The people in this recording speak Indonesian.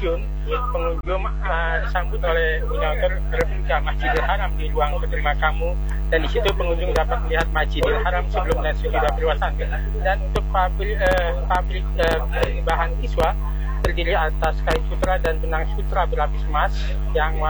Jun, pengunjung disambut oleh miniatur replika Masjidil Haram di ruang penerima tamu, dan di situ pengunjung dapat melihat Masjidil Haram sebelum dan sesudah perluasan. Dan untuk pabrik bahan kiswa terdiri atas kain sutra dan benang sutra berlapis emas yang